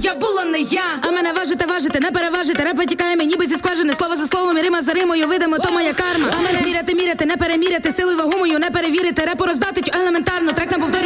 я була не я. А мене важити, не переважити. Реп витікає мені ніби зі скважини. Слово за словом і рима за римою. Видимо, то моя карма. А мене міряти, не переміряти. Силу і вагу мою не перевірити. Репу роздати елементарно. Трек не повторює.